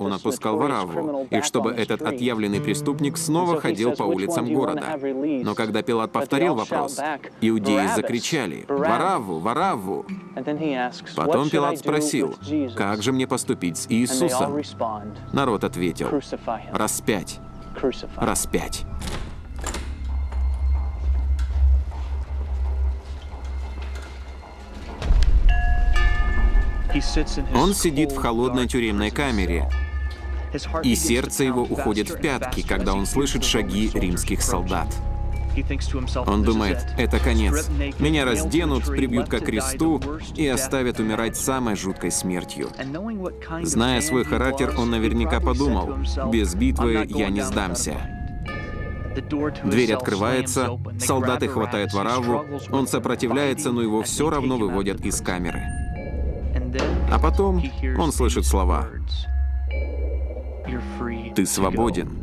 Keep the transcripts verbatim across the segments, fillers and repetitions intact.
он отпускал Варавву, и чтобы этот отъявленный преступник снова ходил по улицам города. Но когда Пилат повторил вопрос, иудеи закричали: «Варавву! Варавву!». Потом Пилат спросил: «Как же мне поступить с Иисусом?» Народ ответил: «Распять! Распять!». Он сидит в холодной тюремной камере, и сердце его уходит в пятки, когда он слышит шаги римских солдат. Он думает: это конец. Меня разденут, прибьют ко кресту и оставят умирать самой жуткой смертью. Зная свой характер, он наверняка подумал: без битвы я не сдамся. Дверь открывается, солдаты хватают Варавву, он сопротивляется, но его все равно выводят из камеры. А потом он слышит слова: «Ты свободен».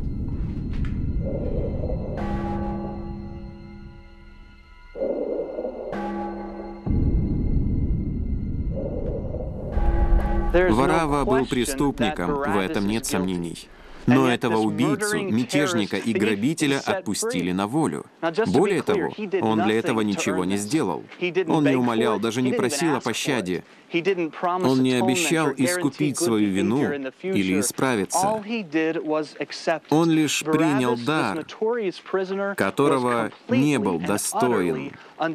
Варавва был преступником, в этом нет сомнений. Но этого убийцу, мятежника и грабителя отпустили на волю. Более того, он для этого ничего не сделал. Он не умолял, даже не просил о пощаде. Он не обещал искупить свою вину или исправиться. Он лишь принял дар, которого не был достоин.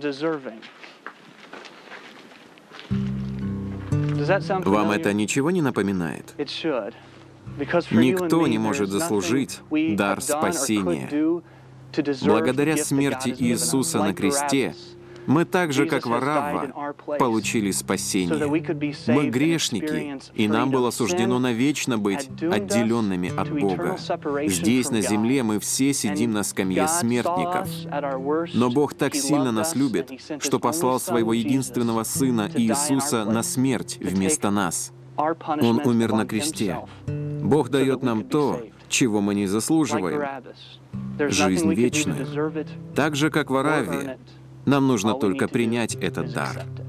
Вам это ничего не напоминает? Никто не может заслужить дар спасения. Благодаря смерти Иисуса на кресте мы так же, как Варавва, получили спасение. Мы грешники, и нам было суждено навечно быть отделенными от Бога. Здесь, на земле, мы все сидим на скамье смертников. Но Бог так сильно нас любит, что послал Своего единственного Сына Иисуса на смерть вместо нас. Он умер на кресте. Бог дает нам то, чего мы не заслуживаем — жизнь вечную. Так же, как Варавве, нам нужно только принять этот дар.